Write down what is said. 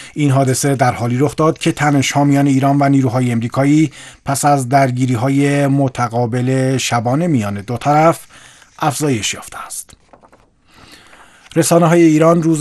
این حادثه در حالی رخ داد که تنش ها میان ایران و نیروهای امریکایی پس از درگیری‌های متقابل شبانه میان دو طرف افزایش یافته است. رسانه‌های ایران روز